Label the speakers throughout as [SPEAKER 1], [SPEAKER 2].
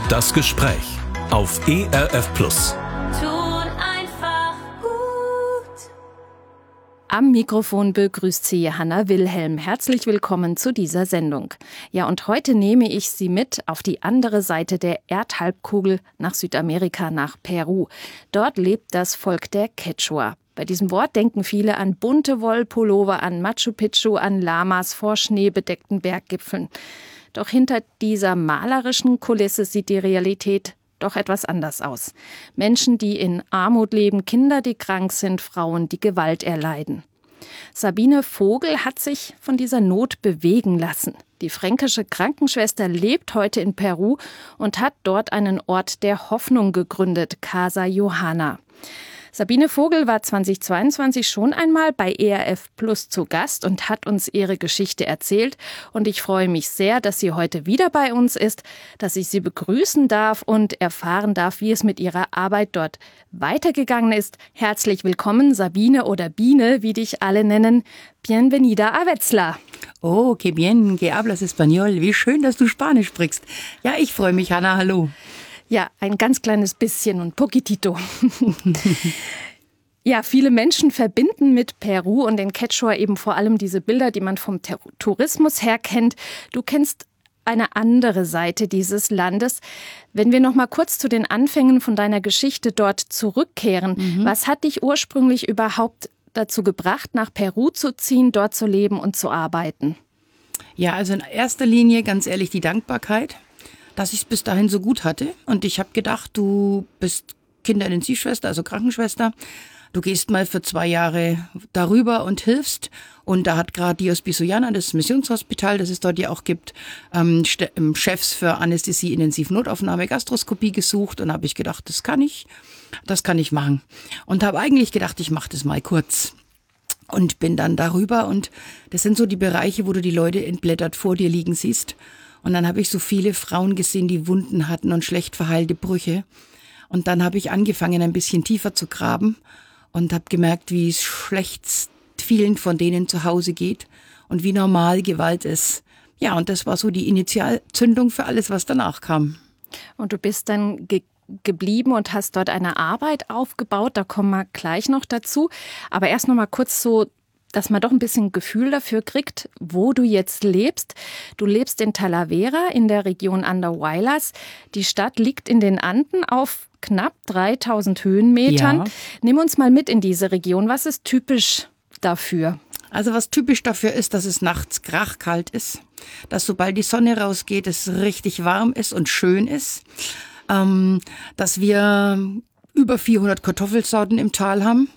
[SPEAKER 1] Das Gespräch auf ERF Plus.
[SPEAKER 2] Tut einfach gut.
[SPEAKER 3] Am Mikrofon begrüßt Sie Johanna Wilhelm. Herzlich willkommen zu dieser Sendung. Ja, und heute nehme ich Sie mit auf die andere Seite der Erdhalbkugel nach Südamerika, nach Peru. Dort lebt das Volk der Quechua. Bei diesem Wort denken viele an bunte Wollpullover, an Machu Picchu, an Lamas vor schneebedeckten Berggipfeln. Doch hinter dieser malerischen Kulisse sieht die Realität doch etwas anders aus. Menschen, die in Armut leben, Kinder, die krank sind, Frauen, die Gewalt erleiden. Sabine Vogel hat sich von dieser Not bewegen lassen. Die fränkische Krankenschwester lebt heute in Peru und hat dort einen Ort der Hoffnung gegründet, Casa Johanna. Sabine Vogel war 2022 schon einmal bei ERF Plus zu Gast und hat uns ihre Geschichte erzählt. Und ich freue mich sehr, dass sie heute wieder bei uns ist, dass ich sie begrüßen darf und erfahren darf, wie es mit ihrer Arbeit dort weitergegangen ist. Herzlich willkommen, Sabine oder Biene, wie dich alle nennen. Bienvenida a Wetzlar.
[SPEAKER 4] Oh, que bien, que hablas español. Wie schön, dass du Spanisch sprichst. Ja, ich freue mich, Hanna, hallo.
[SPEAKER 3] Ja, ein ganz kleines bisschen und poquitito. Ja, viele Menschen verbinden mit Peru und den Quechua eben vor allem diese Bilder, die man vom Tourismus her kennt. Du kennst eine andere Seite dieses Landes. Wenn wir noch mal kurz zu den Anfängen von deiner Geschichte dort zurückkehren, was hat dich ursprünglich überhaupt dazu gebracht, nach Peru zu ziehen, dort zu leben und zu arbeiten?
[SPEAKER 4] Ja, also in erster Linie ganz ehrlich die Dankbarkeit, dass ich es bis dahin so gut hatte. Und ich habe gedacht, du bist Kinderintensivschwester, also Krankenschwester. Du gehst mal für 2 Jahre darüber und hilfst. Und da hat gerade die Hospicio Llana, das Missionshospital, das es dort ja auch gibt, Chefs für Anästhesie, Intensivnotaufnahme, Gastroskopie gesucht. Und habe ich gedacht, das kann ich machen. Und habe eigentlich gedacht, ich mache das mal kurz. Und bin dann darüber. Und das sind so die Bereiche, wo du die Leute entblättert vor dir liegen siehst. Und dann habe ich so viele Frauen gesehen, die Wunden hatten und schlecht verheilte Brüche. Und dann habe ich angefangen, ein bisschen tiefer zu graben und habe gemerkt, wie es schlecht vielen von denen zu Hause geht und wie normal Gewalt ist. Ja, und das war so die Initialzündung für alles, was danach kam.
[SPEAKER 3] Und du bist dann geblieben und hast dort eine Arbeit aufgebaut. Da kommen wir gleich noch dazu. Aber erst noch mal kurz so, dass man doch ein bisschen Gefühl dafür kriegt, wo du jetzt lebst. Du lebst in Talavera in der Region Andahuaylas. Die Stadt liegt in den Anden auf knapp 3000 Höhenmetern.
[SPEAKER 4] Ja.
[SPEAKER 3] Nimm uns mal mit in diese Region. Was ist typisch dafür?
[SPEAKER 4] Also was typisch dafür ist, dass es nachts krachkalt ist, dass sobald die Sonne rausgeht, es richtig warm ist und schön ist, dass wir über 400 Kartoffelsorten im Tal haben.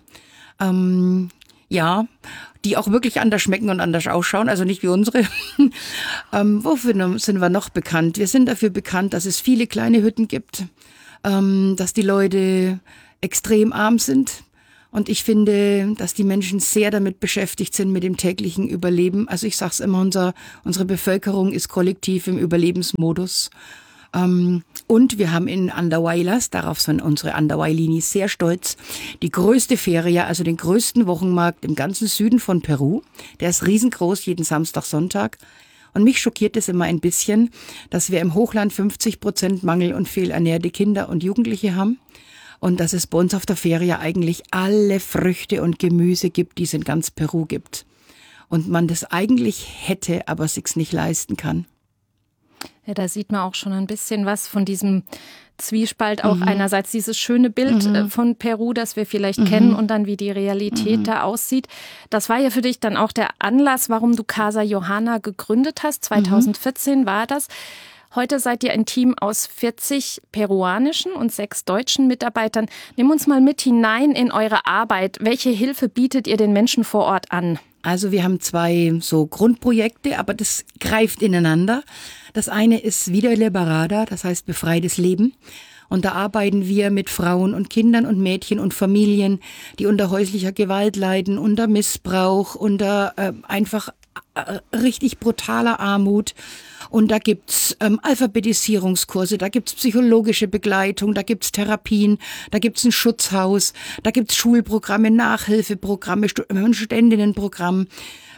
[SPEAKER 4] Ja, die auch wirklich anders schmecken und anders ausschauen, also nicht wie unsere. Wofür sind wir noch bekannt? Wir sind dafür bekannt, dass es viele kleine Hütten gibt, dass die Leute extrem arm sind. Und ich finde, dass die Menschen sehr damit beschäftigt sind mit dem täglichen Überleben. Also ich sag's immer, unsere Bevölkerung ist kollektiv im Überlebensmodus. Und wir haben in Andahuaylas, darauf sind unsere Andahuaylinis sehr stolz, die größte Feria, also den größten Wochenmarkt im ganzen Süden von Peru. Der ist riesengroß, jeden Samstag, Sonntag. Und mich schockiert es immer ein bisschen, dass wir im Hochland 50% Mangel- und fehlernährte Kinder und Jugendliche haben. Und dass es bei uns auf der Feria eigentlich alle Früchte und Gemüse gibt, die es in ganz Peru gibt. Und man das eigentlich hätte, aber sich's nicht leisten kann.
[SPEAKER 3] Ja, da sieht man auch schon ein bisschen was von diesem Zwiespalt. Auch einerseits dieses schöne Bild von Peru, das wir vielleicht kennen, und dann wie die Realität da aussieht. Das war ja für dich dann auch der Anlass, warum du Casa Johanna gegründet hast. 2014 war das. Heute seid ihr ein Team aus 40 peruanischen und 6 deutschen Mitarbeitern. Nimm uns mal mit hinein in eure Arbeit. Welche Hilfe bietet ihr den Menschen vor Ort an?
[SPEAKER 4] Also wir haben 2 so Grundprojekte, aber das greift ineinander. Das eine ist Vida Liberada, das heißt befreites Leben. Und da arbeiten wir mit Frauen und Kindern und Mädchen und Familien, die unter häuslicher Gewalt leiden, unter Missbrauch, unter einfach richtig brutaler Armut. Und da gibt's Alphabetisierungskurse, da gibt's psychologische Begleitung, da gibt's Therapien, da gibt's ein Schutzhaus, da gibt's Schulprogramme, Nachhilfeprogramme, ein Studentinnenprogramm.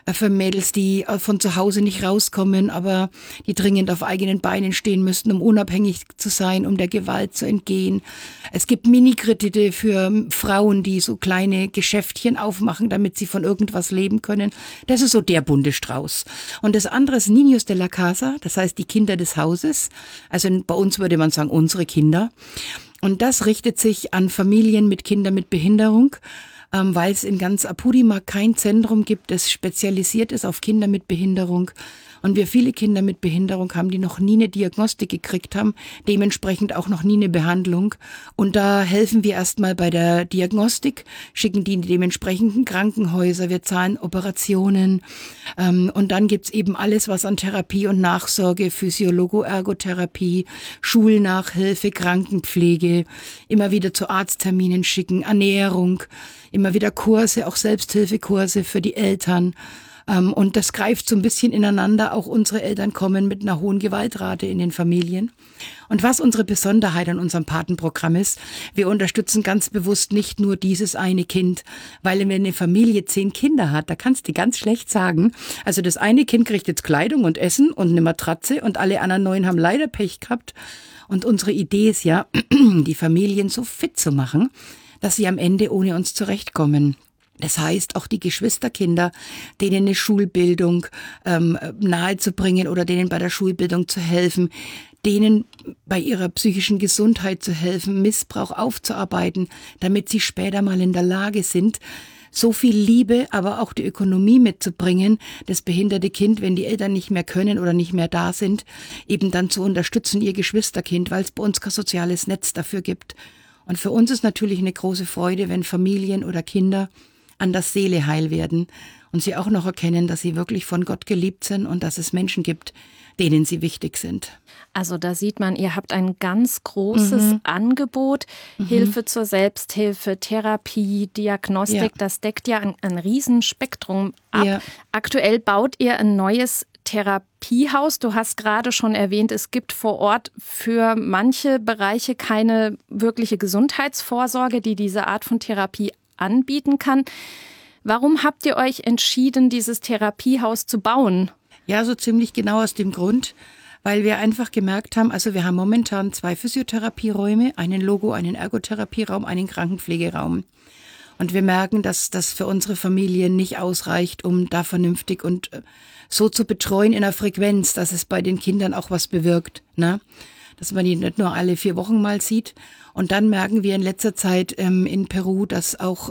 [SPEAKER 4] für Mädels, die von zu Hause nicht rauskommen, aber die dringend auf eigenen Beinen stehen müssten, um unabhängig zu sein, um der Gewalt zu entgehen. Es gibt Mini-Kredite für Frauen, die so kleine Geschäftchen aufmachen, damit sie von irgendwas leben können. Das ist so der bunte Strauß. Und das andere ist Niños de la Casa, das heißt die Kinder des Hauses. Also bei uns würde man sagen, unsere Kinder. Und das richtet sich an Familien mit Kindern mit Behinderung, weil es in ganz Apurimac kein Zentrum gibt, das spezialisiert ist auf Kinder mit Behinderung. Und wir viele Kinder mit Behinderung haben, die noch nie eine Diagnostik gekriegt haben, dementsprechend auch noch nie eine Behandlung. Und da helfen wir erstmal bei der Diagnostik, schicken die in die dementsprechenden Krankenhäuser, wir zahlen Operationen. Und dann gibt's eben alles, was an Therapie und Nachsorge, Physiologo-Ergotherapie, Schulnachhilfe, Krankenpflege, immer wieder zu Arztterminen schicken, Ernährung, immer wieder Kurse, auch Selbsthilfekurse für die Eltern. Und das greift so ein bisschen ineinander. Auch unsere Eltern kommen mit einer hohen Gewaltrate in den Familien. Und was unsere Besonderheit an unserem Patenprogramm ist, wir unterstützen ganz bewusst nicht nur dieses eine Kind, weil wenn eine Familie 10 Kinder hat, da kannst du ganz schlecht sagen, also das eine Kind kriegt jetzt Kleidung und Essen und eine Matratze und alle anderen 9 haben leider Pech gehabt. Und unsere Idee ist ja, die Familien so fit zu machen, dass sie am Ende ohne uns zurechtkommen. Das heißt, auch die Geschwisterkinder, denen eine Schulbildung nahezubringen oder denen bei der Schulbildung zu helfen, denen bei ihrer psychischen Gesundheit zu helfen, Missbrauch aufzuarbeiten, damit sie später mal in der Lage sind, so viel Liebe, aber auch die Ökonomie mitzubringen, das behinderte Kind, wenn die Eltern nicht mehr können oder nicht mehr da sind, eben dann zu unterstützen, ihr Geschwisterkind, weil es bei uns kein soziales Netz dafür gibt. Und für uns ist natürlich eine große Freude, wenn Familien oder Kinder an der Seele heil werden und sie auch noch erkennen, dass sie wirklich von Gott geliebt sind und dass es Menschen gibt, denen sie wichtig sind.
[SPEAKER 3] Also da sieht man, ihr habt ein ganz großes Angebot, Hilfe zur Selbsthilfe, Therapie, Diagnostik,
[SPEAKER 4] Ja.
[SPEAKER 3] das deckt ja ein Riesenspektrum ab.
[SPEAKER 4] Ja.
[SPEAKER 3] Aktuell baut ihr ein neues Therapiehaus. Du hast gerade schon erwähnt, es gibt vor Ort für manche Bereiche keine wirkliche Gesundheitsvorsorge, die diese Art von Therapie anbieten kann. Warum habt ihr euch entschieden, dieses Therapiehaus zu bauen?
[SPEAKER 4] Ja, so ziemlich genau aus dem Grund, weil wir einfach gemerkt haben, also wir haben momentan 2 Physiotherapieräume, einen Logo, einen Ergotherapieraum, einen Krankenpflegeraum. Und wir merken, dass das für unsere Familien nicht ausreicht, um da vernünftig und so zu betreuen in einer Frequenz, dass es bei den Kindern auch was bewirkt, ne? Dass man die nicht nur alle 4 Wochen mal sieht. Und dann merken wir in letzter Zeit in Peru, dass auch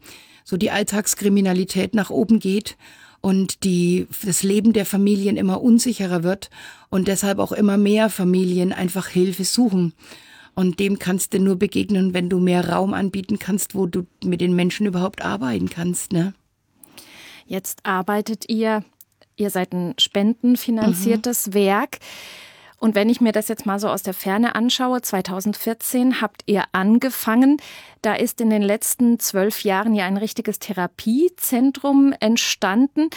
[SPEAKER 4] so die Alltagskriminalität nach oben geht und das Leben der Familien immer unsicherer wird und deshalb auch immer mehr Familien einfach Hilfe suchen. Und dem kannst du nur begegnen, wenn du mehr Raum anbieten kannst, wo du mit den Menschen überhaupt arbeiten kannst, ne?
[SPEAKER 3] Jetzt arbeitet ihr seid ein spendenfinanziertes Werk. Und wenn ich mir das jetzt mal so aus der Ferne anschaue, 2014 habt ihr angefangen. Da ist in den letzten 12 Jahren ja ein richtiges Therapiezentrum entstanden.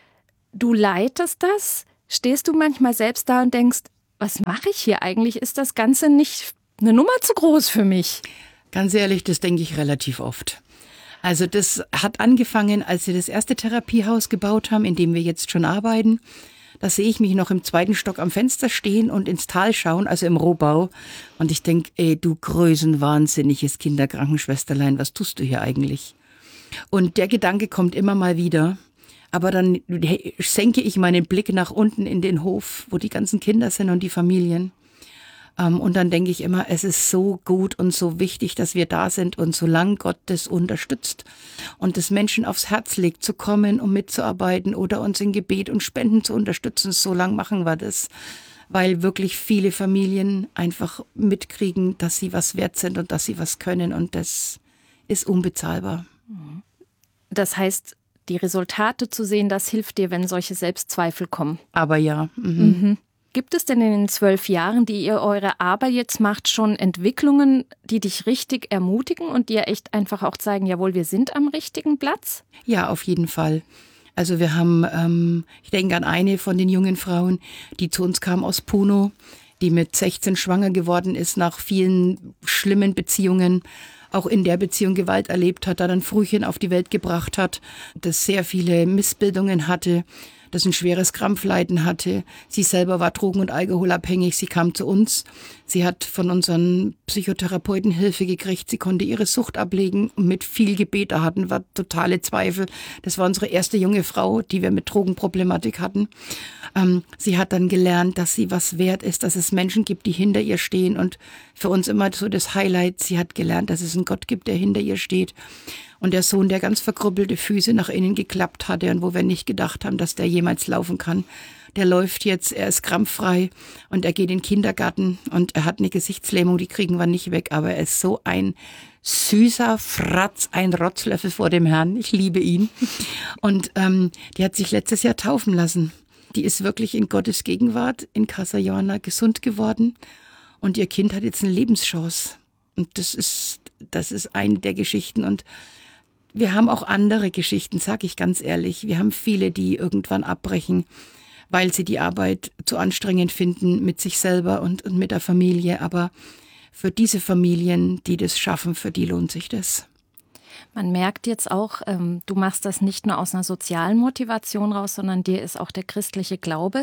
[SPEAKER 3] Du leitest das. Stehst du manchmal selbst da und denkst, was mache ich hier eigentlich? Ist das Ganze nicht eine Nummer zu groß für mich?
[SPEAKER 4] Ganz ehrlich, das denke ich relativ oft. Also das hat angefangen, als wir das erste Therapiehaus gebaut haben, in dem wir jetzt schon arbeiten. Da sehe ich mich noch im 2. Stock am Fenster stehen und ins Tal schauen, also im Rohbau. Und ich denke, du größenwahnsinniges Kinderkrankenschwesterlein, was tust du hier eigentlich? Und der Gedanke kommt immer mal wieder. Aber dann senke ich meinen Blick nach unten in den Hof, wo die ganzen Kinder sind und die Familien. Und dann denke ich immer, es ist so gut und so wichtig, dass wir da sind. Und solange Gott das unterstützt und das Menschen aufs Herz legt, zu kommen, um mitzuarbeiten oder uns in Gebet und Spenden zu unterstützen, so lange machen wir das. Weil wirklich viele Familien einfach mitkriegen, dass sie was wert sind und dass sie was können. Und das ist unbezahlbar.
[SPEAKER 3] Das heißt, die Resultate zu sehen, das hilft dir, wenn solche Selbstzweifel kommen.
[SPEAKER 4] Aber ja.
[SPEAKER 3] Gibt es denn in den 12 Jahren, die ihr eure Arbeit jetzt macht, schon Entwicklungen, die dich richtig ermutigen und dir echt einfach auch zeigen, jawohl, wir sind am richtigen Platz?
[SPEAKER 4] Ja, auf jeden Fall. Also wir haben, ich denke an eine von den jungen Frauen, die zu uns kam aus Puno, die mit 16 schwanger geworden ist nach vielen schlimmen Beziehungen. auch in der Beziehung Gewalt erlebt hat, dann ein Frühchen auf die Welt gebracht hat, das sehr viele Missbildungen hatte, das ein schweres Krampfleiden hatte. Sie selber war drogen- und alkoholabhängig. Sie kam zu uns. Sie hat von unseren Psychotherapeuten Hilfe gekriegt. Sie konnte ihre Sucht ablegen und mit viel Gebet, da hatten wir totale Zweifel. Das war unsere erste junge Frau, die wir mit Drogenproblematik hatten. Sie hat dann gelernt, dass sie was wert ist, dass es Menschen gibt, die hinter ihr stehen, und für uns immer so das Highlight, sie hat gelernt, dass es einen Gott gibt, der hinter ihr steht. Und der Sohn, der ganz verkrüppelte Füße nach innen geklappt hatte und wo wir nicht gedacht haben, dass der jemals laufen kann, der läuft jetzt, er ist krampffrei und er geht in den Kindergarten und er hat eine Gesichtslähmung, die kriegen wir nicht weg, aber er ist so ein süßer Fratz, ein Rotzlöffel vor dem Herrn. Ich liebe ihn. Und die hat sich letztes Jahr taufen lassen. Die ist wirklich in Gottes Gegenwart in Casa Joana gesund geworden und ihr Kind hat jetzt eine Lebenschance. Und das ist eine der Geschichten. Und wir haben auch andere Geschichten, sag ich ganz ehrlich. Wir haben viele, die irgendwann abbrechen, weil sie die Arbeit zu anstrengend finden mit sich selber und mit der Familie. Aber für diese Familien, die das schaffen, für die lohnt sich das.
[SPEAKER 3] Man merkt jetzt auch, du machst das nicht nur aus einer sozialen Motivation raus, sondern dir ist auch der christliche Glaube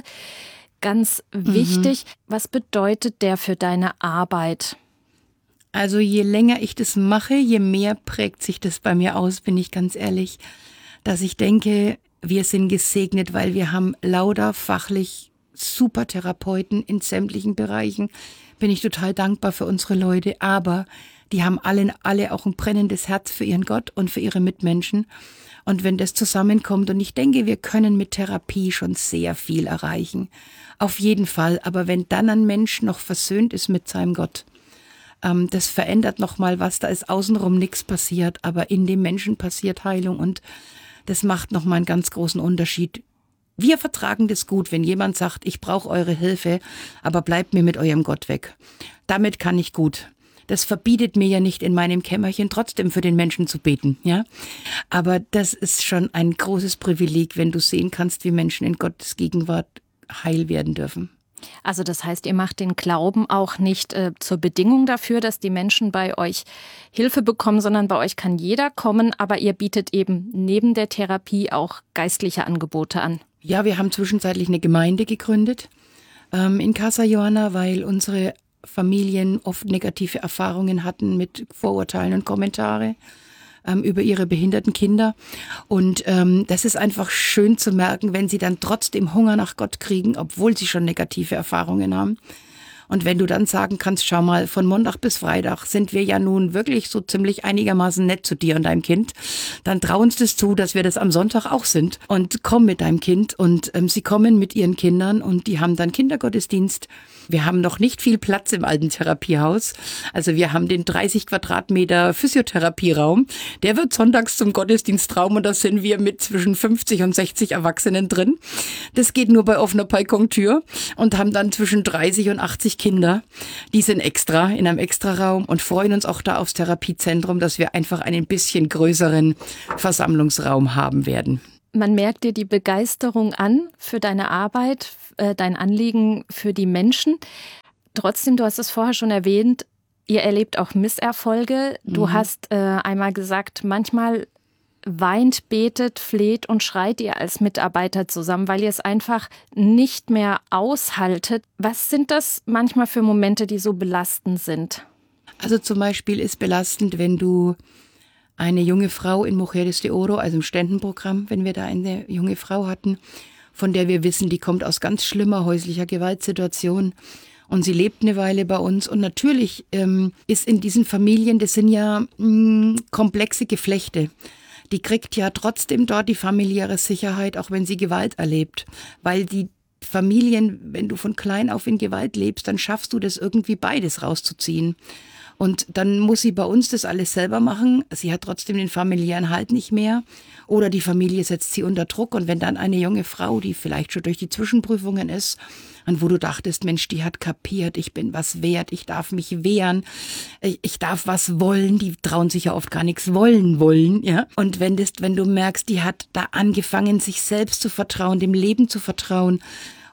[SPEAKER 3] ganz wichtig. Was bedeutet der für deine Arbeit?
[SPEAKER 4] Also je länger ich das mache, je mehr prägt sich das bei mir aus, bin ich ganz ehrlich, dass ich denke, wir sind gesegnet, weil wir haben lauter fachlich super Therapeuten in sämtlichen Bereichen. Bin ich total dankbar für unsere Leute, aber die haben alle auch ein brennendes Herz für ihren Gott und für ihre Mitmenschen. Und wenn das zusammenkommt, und ich denke, wir können mit Therapie schon sehr viel erreichen, auf jeden Fall, aber wenn dann ein Mensch noch versöhnt ist mit seinem Gott, das verändert nochmal was, da ist außenrum nichts passiert, aber in dem Menschen passiert Heilung und das macht nochmal einen ganz großen Unterschied. Wir vertragen das gut, wenn jemand sagt, ich brauche eure Hilfe, aber bleibt mir mit eurem Gott weg. Damit kann ich gut. Das verbietet mir ja nicht, in meinem Kämmerchen trotzdem für den Menschen zu beten, ja. Aber das ist schon ein großes Privileg, wenn du sehen kannst, wie Menschen in Gottes Gegenwart heil werden dürfen.
[SPEAKER 3] Also das heißt, ihr macht den Glauben auch nicht zur Bedingung dafür, dass die Menschen bei euch Hilfe bekommen, sondern bei euch kann jeder kommen, aber ihr bietet eben neben der Therapie auch geistliche Angebote an.
[SPEAKER 4] Ja, wir haben zwischenzeitlich eine Gemeinde gegründet in Casa Joana, weil unsere Familien oft negative Erfahrungen hatten mit Vorurteilen und Kommentare über ihre behinderten Kinder. Und das ist einfach schön zu merken, wenn sie dann trotzdem Hunger nach Gott kriegen, obwohl sie schon negative Erfahrungen haben. Und wenn du dann sagen kannst, schau mal, von Montag bis Freitag sind wir ja nun wirklich so ziemlich einigermaßen nett zu dir und deinem Kind, dann trau uns das zu, dass wir das am Sonntag auch sind. Und komm mit deinem Kind. Und sie kommen mit ihren Kindern und die haben dann Kindergottesdienst. Wir haben noch nicht viel Platz im alten Therapiehaus. Also wir haben den 30 Quadratmeter Physiotherapieraum. Der wird sonntags zum Gottesdienstraum und da sind wir mit zwischen 50 und 60 Erwachsenen drin. Das geht nur bei offener Balkontür und haben dann zwischen 30 und 80 Kinder. Die sind extra in einem Extraraum und freuen uns auch da aufs Therapiezentrum, dass wir einfach einen bisschen größeren Versammlungsraum haben werden.
[SPEAKER 3] Man merkt dir die Begeisterung an für deine Arbeit, dein Anliegen für die Menschen. Trotzdem, du hast es vorher schon erwähnt, ihr erlebt auch Misserfolge. Du hast einmal gesagt, manchmal weint, betet, fleht und schreit ihr als Mitarbeiter zusammen, weil ihr es einfach nicht mehr aushaltet. Was sind das manchmal für Momente, die so belastend sind?
[SPEAKER 4] Also zum Beispiel ist belastend, wenn du eine junge Frau in Mujeres de Oro, also im Ständenprogramm, wenn wir da eine junge Frau hatten, von der wir wissen, die kommt aus ganz schlimmer häuslicher Gewaltsituation und sie lebt eine Weile bei uns. Und natürlich ist in diesen Familien, das sind ja komplexe Geflechte, die kriegt ja trotzdem dort die familiäre Sicherheit, auch wenn sie Gewalt erlebt, weil die Familien, wenn du von klein auf in Gewalt lebst, dann schaffst du das irgendwie beides rauszuziehen. Und dann muss sie bei uns das alles selber machen. Sie hat trotzdem den familiären Halt nicht mehr. Oder die Familie setzt sie unter Druck. Und wenn dann eine junge Frau, die vielleicht schon durch die Zwischenprüfungen ist, und wo du dachtest, Mensch, die hat kapiert, ich bin was wert, ich darf mich wehren, ich darf was wollen, die trauen sich ja oft gar nichts wollen, ja. Und wenn du merkst, die hat da angefangen, sich selbst zu vertrauen, dem Leben zu vertrauen,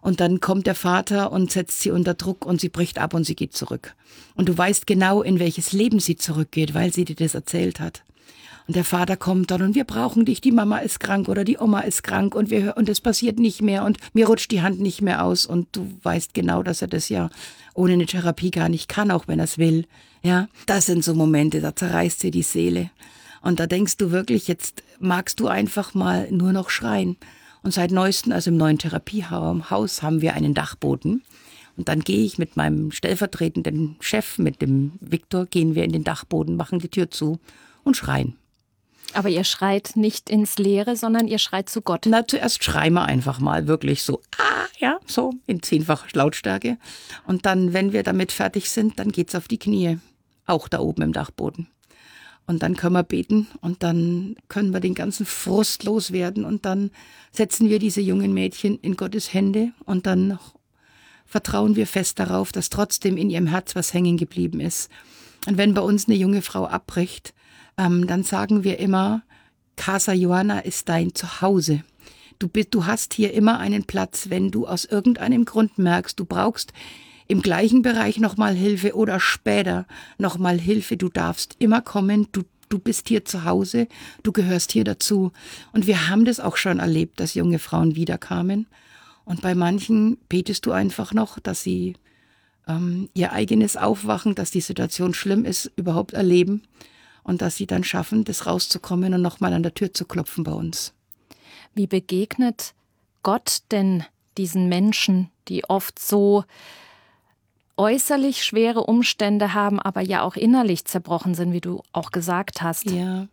[SPEAKER 4] Und dann kommt der Vater und setzt sie unter Druck und sie bricht ab und sie geht zurück. Und du weißt genau, in welches Leben sie zurückgeht, weil sie dir das erzählt hat. Und der Vater kommt dann und wir brauchen dich, die Mama ist krank oder die Oma ist krank und es passiert nicht mehr und mir rutscht die Hand nicht mehr aus. Und du weißt genau, dass er das ja ohne eine Therapie gar nicht kann, auch wenn er es will. Ja, das sind so Momente, da zerreißt dir die Seele. Und da denkst du wirklich, jetzt magst du einfach mal nur noch schreien. Und seit neuestem, also im neuen Therapiehaus, haben wir einen Dachboden. Und dann gehe ich mit meinem stellvertretenden Chef, mit dem Viktor, gehen wir in den Dachboden, machen die Tür zu und schreien.
[SPEAKER 3] Aber ihr schreit nicht ins Leere, sondern ihr schreit zu Gott.
[SPEAKER 4] Na, zuerst schreien wir einfach mal wirklich so, ja, so in 10-facher Lautstärke. Und dann, wenn wir damit fertig sind, dann geht's auf die Knie. Auch da oben im Dachboden. Und dann können wir beten und dann können wir den ganzen Frust loswerden und dann setzen wir diese jungen Mädchen in Gottes Hände und dann vertrauen wir fest darauf, dass trotzdem in ihrem Herz was hängen geblieben ist. Und wenn bei uns eine junge Frau abbricht, dann sagen wir immer, Casa Johanna ist dein Zuhause. Du hast hier immer einen Platz, wenn du aus irgendeinem Grund merkst, du brauchst im gleichen Bereich nochmal Hilfe oder später nochmal Hilfe. Du darfst immer kommen, du bist hier zu Hause, du gehörst hier dazu. Und wir haben das auch schon erlebt, dass junge Frauen wiederkamen. Und bei manchen betest du einfach noch, dass sie ihr eigenes Aufwachen, dass die Situation schlimm ist, überhaupt erleben und dass sie dann schaffen, das rauszukommen und nochmal an der Tür zu klopfen bei uns.
[SPEAKER 3] Wie begegnet Gott denn diesen Menschen, die oft so äußerlich schwere Umstände haben, aber ja auch innerlich zerbrochen sind, wie du auch gesagt hast?
[SPEAKER 4] Ja,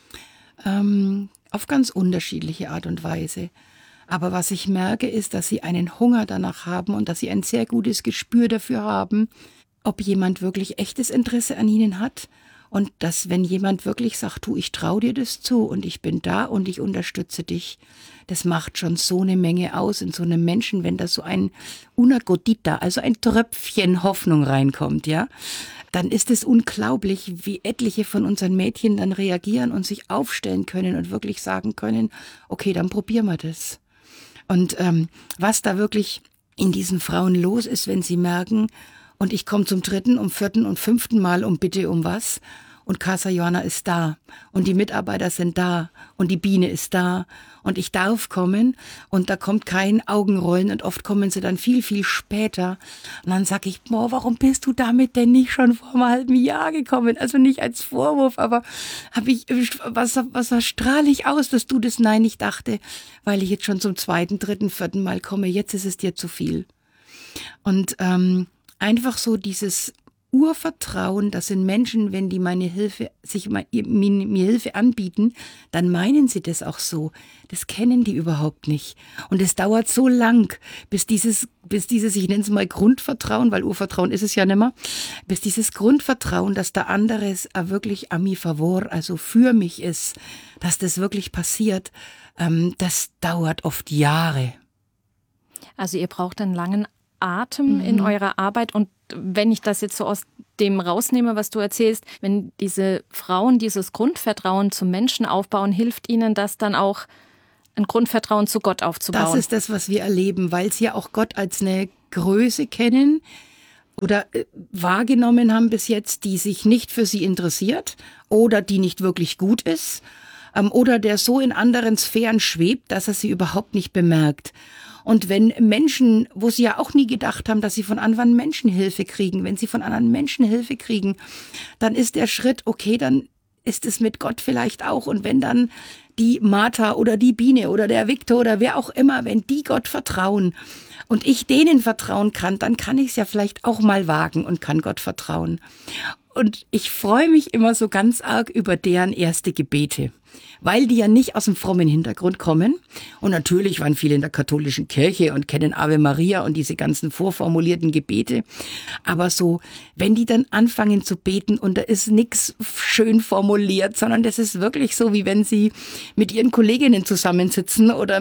[SPEAKER 4] auf ganz unterschiedliche Art und Weise. Aber was ich merke, ist, dass sie einen Hunger danach haben und dass sie ein sehr gutes Gespür dafür haben, ob jemand wirklich echtes Interesse an ihnen hat. Und dass, wenn jemand wirklich sagt, du, ich traue dir das zu und ich bin da und ich unterstütze dich, das macht schon so eine Menge aus in so einem Menschen, wenn da so ein una gotita, also ein Tröpfchen Hoffnung reinkommt, ja, dann ist es unglaublich, wie etliche von unseren Mädchen dann reagieren und sich aufstellen können und wirklich sagen können, okay, dann probieren wir das. Und was da wirklich in diesen Frauen los ist, wenn sie merken, und ich komme zum 3., 4. und 5. Mal um Bitte um was. Und Casa Johanna ist da. Und die Mitarbeiter sind da. Und die Biene ist da. Und ich darf kommen. Und da kommt kein Augenrollen. Und oft kommen sie dann viel, viel später. Und dann sag ich, boah, warum bist du damit denn nicht schon vor einem halben Jahr gekommen? Also nicht als Vorwurf, aber was strahle ich aus, dass du das Nein nicht dachte? Weil ich jetzt schon zum 2., 3., 4. Mal komme. Jetzt ist es dir zu viel. Und einfach so dieses Urvertrauen, das sind Menschen, wenn die mir Hilfe anbieten, dann meinen sie das auch so. Das kennen die überhaupt nicht. Und es dauert so lang, bis dieses, ich nenne es mal Grundvertrauen, weil Urvertrauen ist es ja nicht mehr, bis dieses Grundvertrauen, dass der andere wirklich a mi favor, also für mich ist, dass das wirklich passiert, das dauert oft Jahre.
[SPEAKER 3] Also ihr braucht einen langen Atem in eurer Arbeit. Und wenn ich das jetzt so aus dem rausnehme, was du erzählst, wenn diese Frauen dieses Grundvertrauen zum Menschen aufbauen, hilft ihnen das dann auch, ein Grundvertrauen zu Gott aufzubauen?
[SPEAKER 4] Das ist das, was wir erleben, weil sie ja auch Gott als eine Größe kennen oder wahrgenommen haben bis jetzt, die sich nicht für sie interessiert oder die nicht wirklich gut ist oder der so in anderen Sphären schwebt, dass er sie überhaupt nicht bemerkt. Und wenn Menschen, wo sie ja auch nie gedacht haben, dass sie von anderen Menschen Hilfe kriegen, wenn sie von anderen Menschen Hilfe kriegen, dann ist der Schritt, okay, dann ist es mit Gott vielleicht auch. Und wenn dann die Martha oder die Biene oder der Viktor oder wer auch immer, wenn die Gott vertrauen und ich denen vertrauen kann, dann kann ich es ja vielleicht auch mal wagen und kann Gott vertrauen. Und ich freue mich immer so ganz arg über deren erste Gebete, weil die ja nicht aus dem frommen Hintergrund kommen. Und natürlich waren viele in der katholischen Kirche und kennen Ave Maria und diese ganzen vorformulierten Gebete. Aber so, wenn die dann anfangen zu beten und da ist nichts schön formuliert, sondern das ist wirklich so, wie wenn sie mit ihren Kolleginnen zusammensitzen oder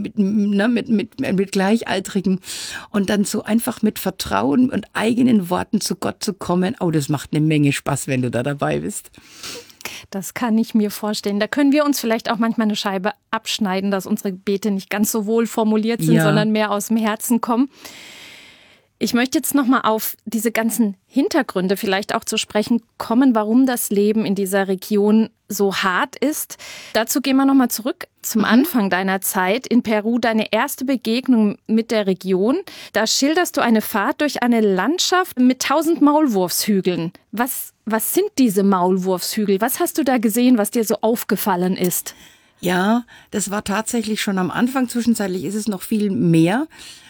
[SPEAKER 4] mit Gleichaltrigen und dann so einfach mit Vertrauen und eigenen Worten zu Gott zu kommen. Oh, das macht eine Menge Spaß, wenn du da dabei bist.
[SPEAKER 3] Das kann ich mir vorstellen. Da können wir uns vielleicht auch manchmal eine Scheibe abschneiden, dass unsere Gebete nicht ganz so wohl formuliert sind, sondern mehr aus dem Herzen kommen. Ich möchte jetzt nochmal auf diese ganzen Hintergründe vielleicht auch zu sprechen kommen, warum das Leben in dieser Region so hart ist. Dazu gehen wir nochmal zurück zum Anfang deiner Zeit in Peru, deine erste Begegnung mit der Region. Da schilderst du eine Fahrt durch eine Landschaft mit 1000 Maulwurfshügeln. Was sind diese Maulwurfshügel? Was hast du da gesehen, was dir so aufgefallen ist?
[SPEAKER 4] Ja, das war tatsächlich schon am Anfang. Zwischenzeitlich ist es noch viel mehr.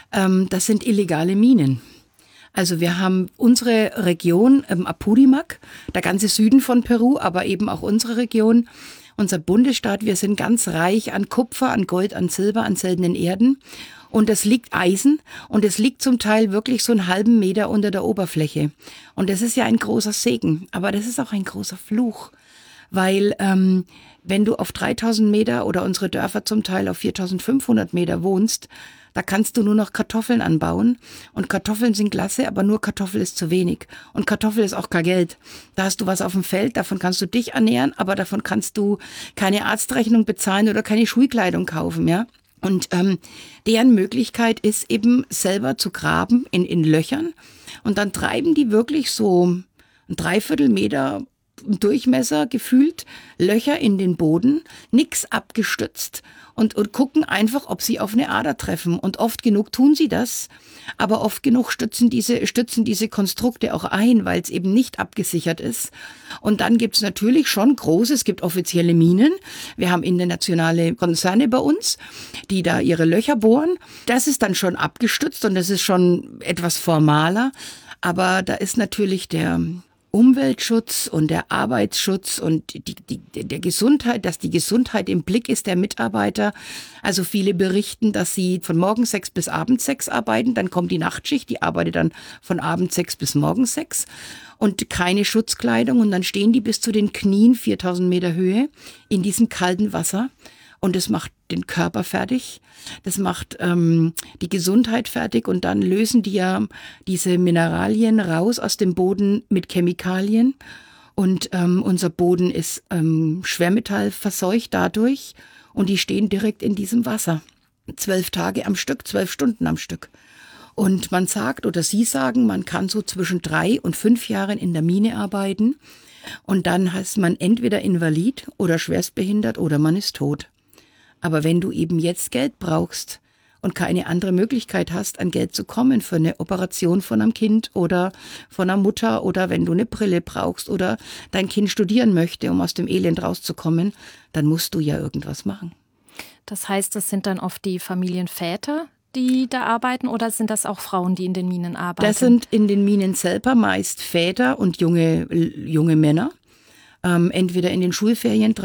[SPEAKER 4] Das sind illegale Minen. Also wir haben unsere Region, Apurimac, der ganze Süden von Peru, aber eben auch unsere Region, unser Bundesstaat, wir sind ganz reich an Kupfer, an Gold, an Silber, an seltenen Erden. Und es liegt Eisen und es liegt zum Teil wirklich so einen halben Meter unter der Oberfläche. Und das ist ja ein großer Segen, aber das ist auch ein großer Fluch. Weil wenn du auf 3000 Meter oder unsere Dörfer zum Teil auf 4500 Meter wohnst, da kannst du nur noch Kartoffeln anbauen. Und Kartoffeln sind klasse, aber nur Kartoffel ist zu wenig. Und Kartoffel ist auch kein Geld. Da hast du was auf dem Feld, davon kannst du dich ernähren, aber davon kannst du keine Arztrechnung bezahlen oder keine Schulkleidung kaufen, ja. Und deren Möglichkeit ist eben selber zu graben in Löchern. Und dann treiben die wirklich so ein 3/4 Meter Durchmesser gefühlt, Löcher in den Boden, nix abgestützt und gucken einfach, ob sie auf eine Ader treffen. Und oft genug tun sie das, aber oft genug stützen diese Konstrukte auch ein, weil es eben nicht abgesichert ist. Und dann gibt's natürlich schon es gibt offizielle Minen. Wir haben internationale Konzerne bei uns, die da ihre Löcher bohren. Das ist dann schon abgestützt und das ist schon etwas formaler. Aber da ist natürlich der Umweltschutz und der Arbeitsschutz und der Gesundheit, dass die Gesundheit im Blick ist der Mitarbeiter. Also viele berichten, dass sie von morgens 6 bis abends 6 arbeiten, dann kommt die Nachtschicht, die arbeitet dann von abends 6 bis morgens 6 und keine Schutzkleidung und dann stehen die bis zu den Knien, 4000 Meter Höhe, in diesem kalten Wasser. Und das macht den Körper fertig, das macht die Gesundheit fertig und dann lösen die ja diese Mineralien raus aus dem Boden mit Chemikalien. Und unser Boden ist schwermetallverseucht dadurch und die stehen direkt in diesem Wasser. 12 Tage am Stück, 12 Stunden am Stück. Und man sagt oder sie sagen, man kann so zwischen 3 und 5 Jahren in der Mine arbeiten und dann heißt man entweder invalid oder schwerstbehindert oder man ist tot. Aber wenn du eben jetzt Geld brauchst und keine andere Möglichkeit hast, an Geld zu kommen für eine Operation von einem Kind oder von einer Mutter oder wenn du eine Brille brauchst oder dein Kind studieren möchte, um aus dem Elend rauszukommen, dann musst du ja irgendwas machen.
[SPEAKER 3] Das heißt, das sind dann oft die Familienväter, die da arbeiten oder sind das auch Frauen, die in den Minen arbeiten?
[SPEAKER 4] Das sind in den Minen selber meist Väter und junge Männer. Entweder in den Schulferien,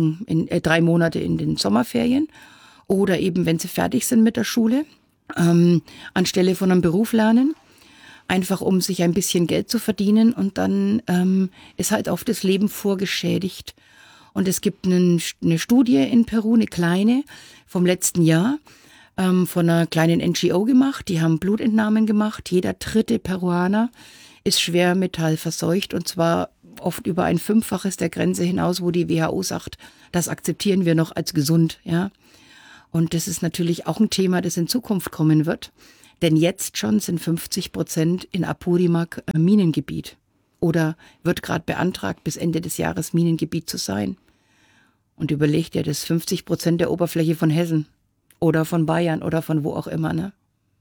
[SPEAKER 4] 3 Monate in den Sommerferien oder eben, wenn sie fertig sind mit der Schule, anstelle von einem Beruf lernen, einfach um sich ein bisschen Geld zu verdienen und dann ist halt oft das Leben vorgeschädigt. Und es gibt eine Studie in Peru, eine kleine, vom letzten Jahr, von einer kleinen NGO gemacht, die haben Blutentnahmen gemacht, jeder 3. Peruaner ist schwermetallverseucht und zwar oft über ein 5-faches der Grenze hinaus, wo die WHO sagt, das akzeptieren wir noch als gesund, ja. Und das ist natürlich auch ein Thema, das in Zukunft kommen wird. Denn jetzt schon sind 50% in Apurimac Minengebiet. Oder wird gerade beantragt, bis Ende des Jahres Minengebiet zu sein. Und überlegt dir, das 50% der Oberfläche von Hessen. Oder von Bayern oder von wo auch immer, ne?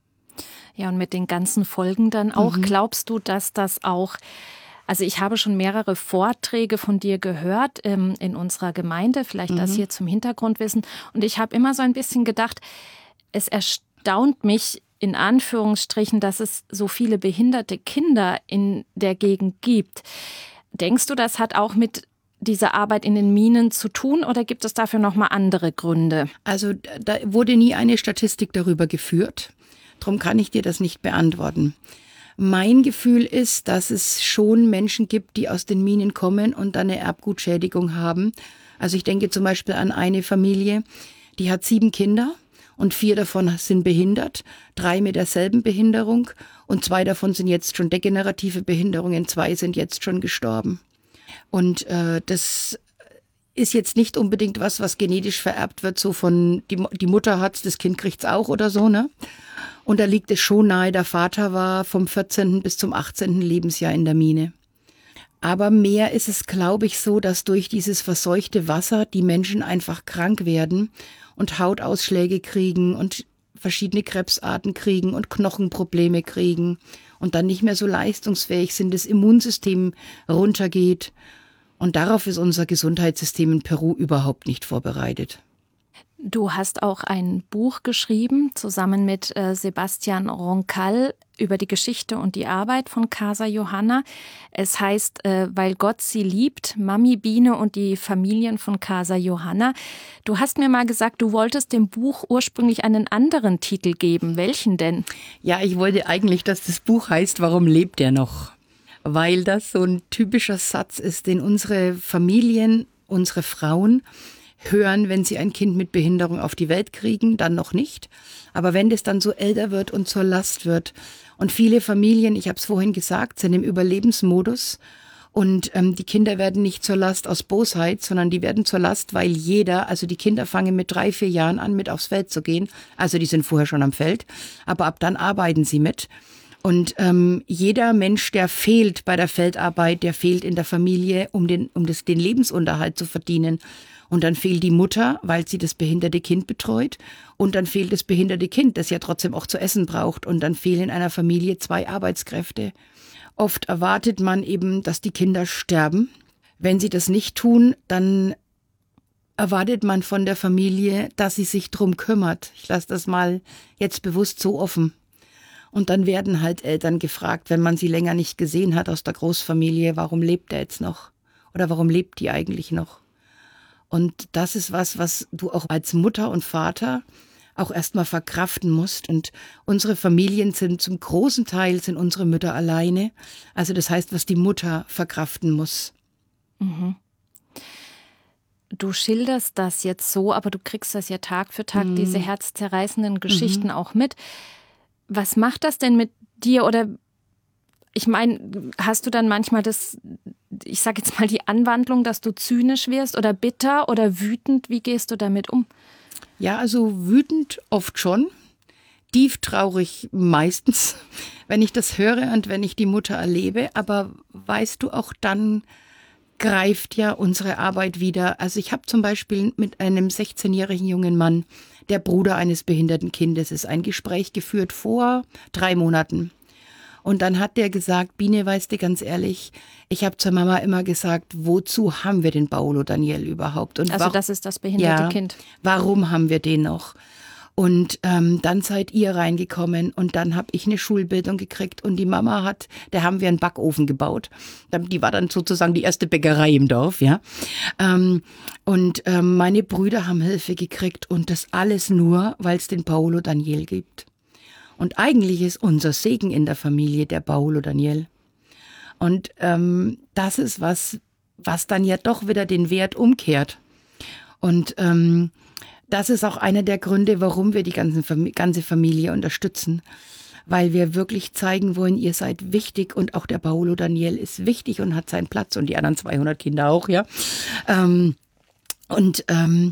[SPEAKER 3] Ja, und mit den ganzen Folgen dann auch, glaubst du, dass das auch... Also ich habe schon mehrere Vorträge von dir gehört in unserer Gemeinde, vielleicht das hier zum Hintergrundwissen. Und ich habe immer so ein bisschen gedacht, es erstaunt mich in Anführungsstrichen, dass es so viele behinderte Kinder in der Gegend gibt. Denkst du, das hat auch mit dieser Arbeit in den Minen zu tun oder gibt es dafür nochmal andere Gründe?
[SPEAKER 4] Also da wurde nie eine Statistik darüber geführt. Darum kann ich dir das nicht beantworten. Mein Gefühl ist, dass es schon Menschen gibt, die aus den Minen kommen und dann eine Erbgutschädigung haben. Also ich denke zum Beispiel an eine Familie, die hat 7 Kinder und 4 davon sind behindert, 3 mit derselben Behinderung und 2 davon sind jetzt schon degenerative Behinderungen, 2 sind jetzt schon gestorben. Und das ist jetzt nicht unbedingt was genetisch vererbt wird, so von die Mutter hat's, das Kind kriegt's auch oder so, ne? Und da liegt es schon nahe, der Vater war vom 14. bis zum 18. Lebensjahr in der Mine. Aber mehr ist es, glaube ich, so, dass durch dieses verseuchte Wasser die Menschen einfach krank werden und Hautausschläge kriegen und verschiedene Krebsarten kriegen und Knochenprobleme kriegen und dann nicht mehr so leistungsfähig sind, das Immunsystem runtergeht. Und darauf ist unser Gesundheitssystem in Peru überhaupt nicht vorbereitet.
[SPEAKER 3] Du hast auch ein Buch geschrieben, zusammen mit Sebastian Roncal, über die Geschichte und die Arbeit von Casa Johanna. Es heißt, weil Gott sie liebt, Mami Biene und die Familien von Casa Johanna. Du hast mir mal gesagt, du wolltest dem Buch ursprünglich einen anderen Titel geben. Welchen denn?
[SPEAKER 4] Ja, ich wollte eigentlich, dass das Buch heißt, warum lebt er noch? Weil das so ein typischer Satz ist, den unsere Familien, unsere Frauen hören, wenn sie ein Kind mit Behinderung auf die Welt kriegen, dann noch nicht. Aber wenn das dann so älter wird und zur Last wird und viele Familien, ich habe es vorhin gesagt, sind im Überlebensmodus und die Kinder werden nicht zur Last aus Bosheit, sondern die werden zur Last, weil also die Kinder fangen mit 3, 4 Jahren an, mit aufs Feld zu gehen. Also die sind vorher schon am Feld, aber ab dann arbeiten sie mit. Und jeder Mensch, der fehlt bei der Feldarbeit, der fehlt in der Familie, um den Lebensunterhalt zu verdienen. Und dann fehlt die Mutter, weil sie das behinderte Kind betreut. Und dann fehlt das behinderte Kind, das ja trotzdem auch zu essen braucht. Und dann fehlen in einer Familie 2 Arbeitskräfte. Oft erwartet man eben, dass die Kinder sterben. Wenn sie das nicht tun, dann erwartet man von der Familie, dass sie sich drum kümmert. Ich lasse das mal jetzt bewusst so offen. Und dann werden halt Eltern gefragt, wenn man sie länger nicht gesehen hat aus der Großfamilie, warum lebt er jetzt noch? Oder warum lebt die eigentlich noch? Und das ist was du auch als Mutter und Vater auch erstmal verkraften musst. Und unsere Familien sind zum großen Teil, sind unsere Mütter alleine. Also das heißt, was die Mutter verkraften muss.
[SPEAKER 3] Mhm. Du schilderst das jetzt so, aber du kriegst das ja Tag für Tag, diese herzzerreißenden Geschichten auch mit. Was macht das denn mit dir? Oder ich meine, hast du dann manchmal ich sage jetzt mal die Anwandlung, dass du zynisch wirst oder bitter oder wütend? Wie gehst du damit um?
[SPEAKER 4] Ja, also wütend oft schon, tieftraurig meistens, wenn ich das höre und wenn ich die Mutter erlebe. Aber weißt du, auch dann greift ja unsere Arbeit wieder. Also ich habe zum Beispiel mit einem 16-jährigen jungen Mann, der Bruder eines behinderten Kindes ist, ein Gespräch geführt vor 3 Monaten. Und dann hat der gesagt, Biene, weißt du, ganz ehrlich, ich habe zur Mama immer gesagt, wozu haben wir den Paolo Daniel überhaupt? Und
[SPEAKER 3] also das ist das behinderte Kind.
[SPEAKER 4] Warum haben wir den noch? Und dann seid ihr reingekommen und dann habe ich eine Schulbildung gekriegt und die Mama da haben wir einen Backofen gebaut. Die war dann sozusagen die erste Bäckerei im Dorf, ja. Und meine Brüder haben Hilfe gekriegt und das alles nur, weil es den Paolo Daniel gibt. Und eigentlich ist unser Segen in der Familie der Paolo Daniel. Und das ist was dann ja doch wieder den Wert umkehrt. Und das ist auch einer der Gründe, warum wir die ganze Familie unterstützen. Weil wir wirklich zeigen wollen, ihr seid wichtig und auch der Paolo Daniel ist wichtig und hat seinen Platz und die anderen 200 Kinder auch, ja. Und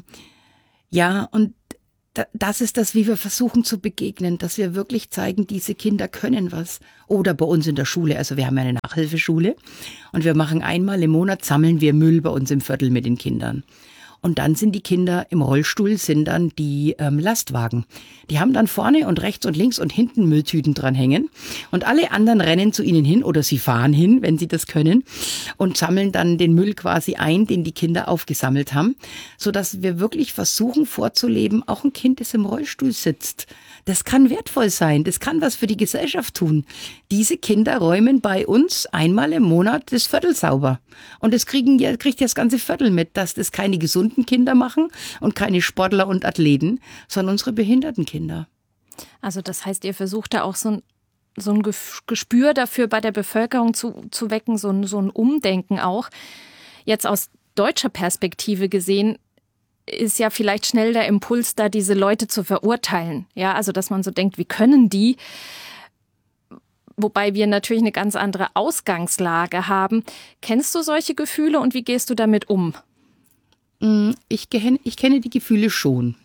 [SPEAKER 4] das ist das, wie wir versuchen zu begegnen, dass wir wirklich zeigen, diese Kinder können was. Oder bei uns in der Schule, also wir haben ja eine Nachhilfeschule und wir machen einmal im Monat, sammeln wir Müll bei uns im Viertel mit den Kindern. Und dann sind die Kinder im Rollstuhl, sind dann die Lastwagen. Die haben dann vorne und rechts und links und hinten Mülltüten dran hängen. Und alle anderen rennen zu ihnen hin oder sie fahren hin, wenn sie das können, und sammeln dann den Müll quasi ein, den die Kinder aufgesammelt haben. Sodass wir wirklich versuchen vorzuleben, auch ein Kind, das im Rollstuhl sitzt. Das kann wertvoll sein, das kann was für die Gesellschaft tun. Diese Kinder räumen bei uns einmal im Monat das Viertel sauber. Und das kriegt das ganze Viertel mit, dass das keine gesunden Kinder machen und keine Sportler und Athleten, sondern unsere behinderten Kinder.
[SPEAKER 3] Also das heißt, ihr versucht da auch so ein Gespür dafür bei der Bevölkerung zu wecken, so ein Umdenken auch. Jetzt aus deutscher Perspektive gesehen, ist ja vielleicht schnell der Impuls da, diese Leute zu verurteilen. Ja, also dass man so denkt, wie können die? Wobei wir natürlich eine ganz andere Ausgangslage haben. Kennst du solche Gefühle und wie gehst du damit um?
[SPEAKER 4] Ich kenne die Gefühle schon.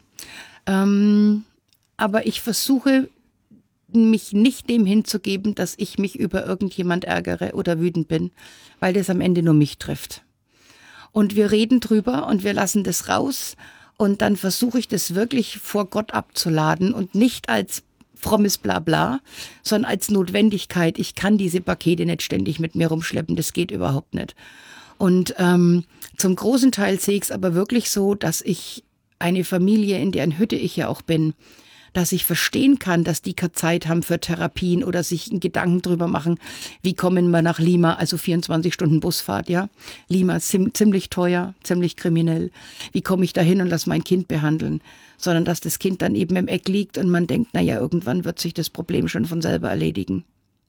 [SPEAKER 4] Aber ich versuche, mich nicht dem hinzugeben, dass ich mich über irgendjemand ärgere oder wütend bin, weil das am Ende nur mich trifft. Und wir reden drüber und wir lassen das raus und dann versuche ich das wirklich vor Gott abzuladen und nicht als frommes Blabla, sondern als Notwendigkeit. Ich kann diese Pakete nicht ständig mit mir rumschleppen, das geht überhaupt nicht. Und zum großen Teil sehe ich es aber wirklich so, dass ich eine Familie, in deren Hütte ich ja auch bin, dass ich verstehen kann, dass die keine Zeit haben für Therapien oder sich einen Gedanken drüber machen, wie kommen wir nach Lima, also 24 Stunden Busfahrt, ja. Lima ist ziemlich teuer, ziemlich kriminell. Wie komme ich da hin und lass mein Kind behandeln? Sondern dass das Kind dann eben im Eck liegt und man denkt, naja, irgendwann wird sich das Problem schon von selber erledigen.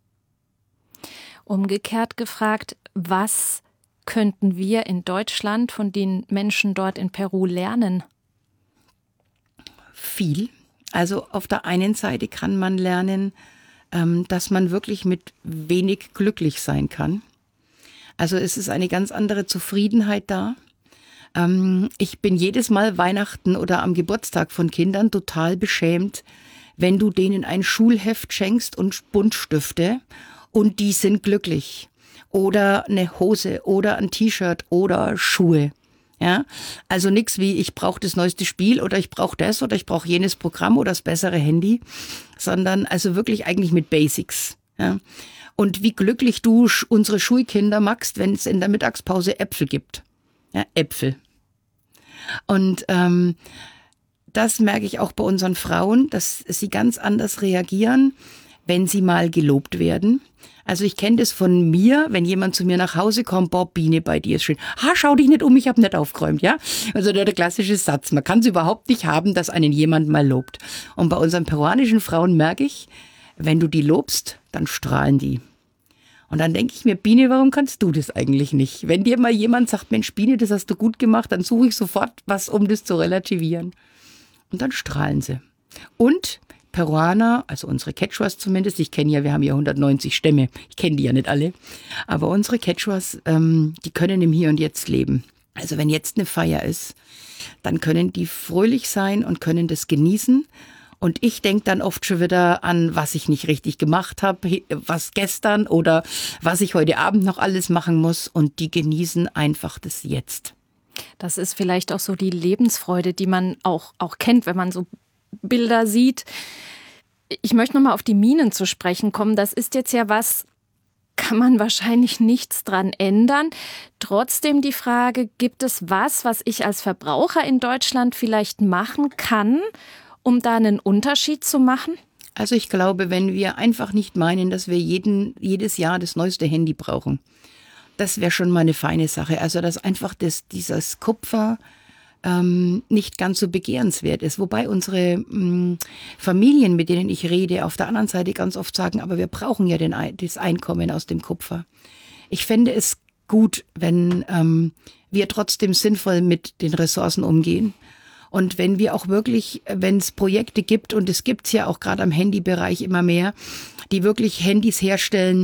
[SPEAKER 3] Umgekehrt gefragt, was könnten wir in Deutschland von den Menschen dort in Peru lernen?
[SPEAKER 4] Viel. Also auf der einen Seite kann man lernen, dass man wirklich mit wenig glücklich sein kann. Also es ist eine ganz andere Zufriedenheit da. Ich bin jedes Mal Weihnachten oder am Geburtstag von Kindern total beschämt, wenn du denen ein Schulheft schenkst und Buntstifte und die sind glücklich. Oder eine Hose oder ein T-Shirt oder Schuhe. Ja, also nix wie ich brauche das neueste Spiel oder ich brauche das oder ich brauche jenes Programm oder das bessere Handy, sondern also wirklich eigentlich mit Basics. Ja. Und wie glücklich du unsere Schulkinder magst, wenn es in der Mittagspause Äpfel gibt. Ja, Äpfel. Und das merke ich auch bei unseren Frauen, dass sie ganz anders reagieren, wenn sie mal gelobt werden. Also ich kenne das von mir, wenn jemand zu mir nach Hause kommt, boah, Biene, bei dir ist schön. Ha, schau dich nicht um, ich habe nicht aufgeräumt, ja? Also der klassische Satz, man kann es überhaupt nicht haben, dass einen jemand mal lobt. Und bei unseren peruanischen Frauen merke ich, wenn du die lobst, dann strahlen die. Und dann denke ich mir, Biene, warum kannst du das eigentlich nicht? Wenn dir mal jemand sagt, Mensch, Biene, das hast du gut gemacht, dann suche ich sofort was, um das zu relativieren. Und dann strahlen sie. Und Peruaner, also unsere Quechuas zumindest, wir haben ja 190 Stämme, ich kenne die ja nicht alle, aber unsere Quechuas, die können im Hier und Jetzt leben. Also wenn jetzt eine Feier ist, dann können die fröhlich sein und können das genießen. Und ich denke dann oft schon wieder an, was ich nicht richtig gemacht habe, was gestern oder was ich heute Abend noch alles machen muss. Und die genießen einfach das Jetzt.
[SPEAKER 3] Das ist vielleicht auch so die Lebensfreude, die man auch kennt, wenn man so Bilder sieht. Ich möchte nochmal auf die Minen zu sprechen kommen. Das ist jetzt ja was, kann man wahrscheinlich nichts dran ändern. Trotzdem die Frage, gibt es was ich als Verbraucher in Deutschland vielleicht machen kann, um da einen Unterschied zu machen?
[SPEAKER 4] Also ich glaube, wenn wir einfach nicht meinen, dass wir jedes Jahr das neueste Handy brauchen, das wäre schon mal eine feine Sache. Also dass einfach dieses Kupfer nicht ganz so begehrenswert ist. Wobei unsere Familien, mit denen ich rede, auf der anderen Seite ganz oft sagen, aber wir brauchen ja das Einkommen aus dem Kupfer. Ich fände es gut, wenn wir trotzdem sinnvoll mit den Ressourcen umgehen. Und wenn wir auch wirklich, wenn es Projekte gibt, und es gibt's ja auch gerade am Handybereich immer mehr, die wirklich Handys herstellen,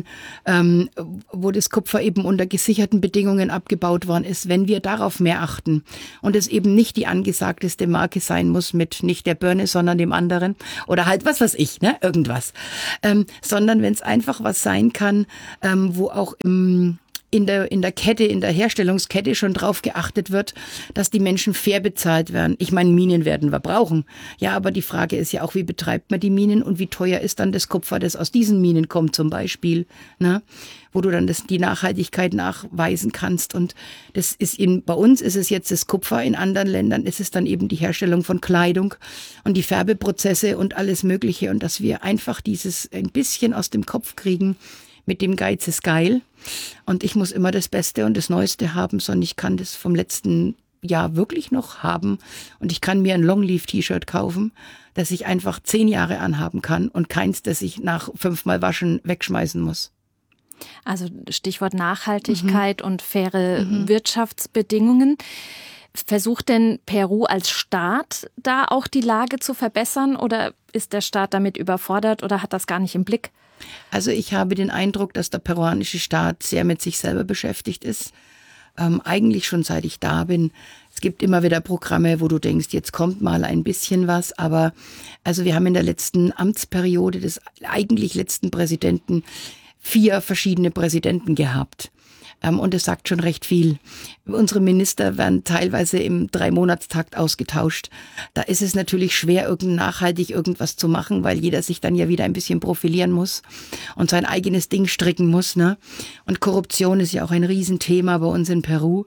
[SPEAKER 4] wo das Kupfer eben unter gesicherten Bedingungen abgebaut worden ist, wenn wir darauf mehr achten und es eben nicht die angesagteste Marke sein muss mit nicht der Birne, sondern dem anderen oder halt was weiß ich, ne, irgendwas, sondern wenn es einfach was sein kann, wo auch in der Kette, in der Herstellungskette schon drauf geachtet wird, dass die Menschen fair bezahlt werden. Ich meine, Minen werden wir brauchen. Ja, aber die Frage ist ja auch, wie betreibt man die Minen und wie teuer ist dann das Kupfer, das aus diesen Minen kommt zum Beispiel, ne? Wo du dann die Nachhaltigkeit nachweisen kannst. Und das ist bei uns ist es jetzt das Kupfer, in anderen Ländern ist es dann eben die Herstellung von Kleidung und die Färbeprozesse und alles Mögliche. Und dass wir einfach dieses ein bisschen aus dem Kopf kriegen, mit dem Geiz ist geil und ich muss immer das Beste und das Neueste haben, sondern ich kann das vom letzten Jahr wirklich noch haben und ich kann mir ein Longleaf-T-Shirt kaufen, das ich einfach 10 Jahre anhaben kann und keins, das ich nach 5-mal Waschen wegschmeißen muss.
[SPEAKER 3] Also Stichwort Nachhaltigkeit und faire Wirtschaftsbedingungen. Versucht denn Peru als Staat da auch die Lage zu verbessern oder ist der Staat damit überfordert oder hat das gar nicht im Blick?
[SPEAKER 4] Also ich habe den Eindruck, dass der peruanische Staat sehr mit sich selber beschäftigt ist. eigentlich schon seit ich da bin. Es gibt immer wieder Programme, wo du denkst, jetzt kommt mal ein bisschen was, aber also wir haben in der letzten Amtsperiode des eigentlich letzten Präsidenten 4 verschiedene Präsidenten gehabt. Und es sagt schon recht viel. Unsere Minister werden teilweise im 3-Monatstakt ausgetauscht. Da ist es natürlich schwer, nachhaltig irgendwas zu machen, weil jeder sich dann ja wieder ein bisschen profilieren muss und sein eigenes Ding stricken muss, ne? Und Korruption ist ja auch ein Riesenthema bei uns in Peru.